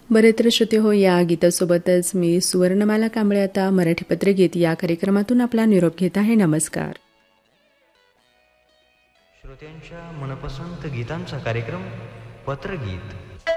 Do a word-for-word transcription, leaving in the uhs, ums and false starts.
बरे तर श्रोते हो, या गीतासोबतच मी सुवर्णमाला कांबळे आता मराठी पत्रगीत या कार्यक्रमातून आपला निरोप घेत आहे. नमस्कार. श्रोत्यांच्या मनपसंत गीतांचा कार्यक्रम पत्रगीत